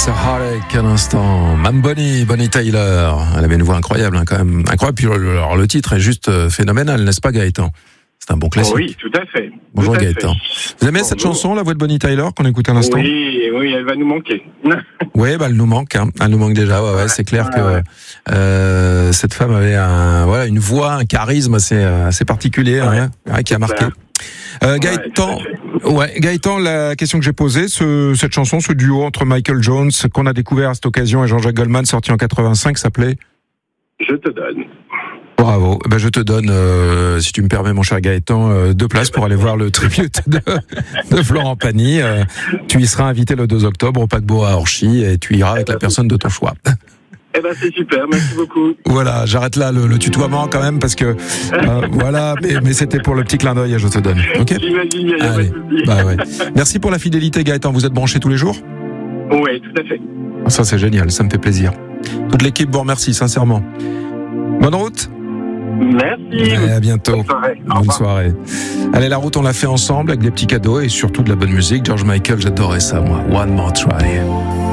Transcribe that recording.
It's a Heartache à l'instant. Mme Bonnie Tyler. Elle avait une voix incroyable, quand même. Incroyable. Puis le titre est juste phénoménal, n'est-ce pas, Gaëtan? C'est un bon classique. Oui, tout à fait. Bonjour, tout à Gaëtan. fait. Vous aimez cette chanson, la voix de Bonnie Tyler, qu'on écoute à l'instant? Oui, elle va nous manquer. Oui, elle nous manque. Elle nous manque déjà. Ouais, c'est clair que cette femme avait une voix, un charisme assez particulier, qui a marqué. Gaëtan, la question que j'ai posée, cette chanson, ce duo entre Michael Jones qu'on a découvert à cette occasion et Jean-Jacques Goldman, sorti en 85, s'appelait Je te donne. Bravo. Je te donne, si tu me permets, mon cher Gaëtan, 2 places pour aller voir le tribute de Florent Pagny. Tu y seras invité le 2 octobre au paquebot à Orchy et tu iras avec la personne de ton choix. C'est super, merci beaucoup. Voilà, j'arrête là le tutoiement quand même parce que mais c'était pour le petit clin d'œil, je te donne. Ok. J'imagine, il y a pas de souci. Merci pour la fidélité, Gaëtan. Vous êtes branchés tous les jours? Oui, tout à fait. Ça c'est génial, ça me fait plaisir. Toute l'équipe vous remercie sincèrement. Bonne route. Merci. À bientôt. Bonne soirée. Allez, la route on l'a fait ensemble avec des petits cadeaux et surtout de la bonne musique. George Michael, j'adorais ça moi. One More Try.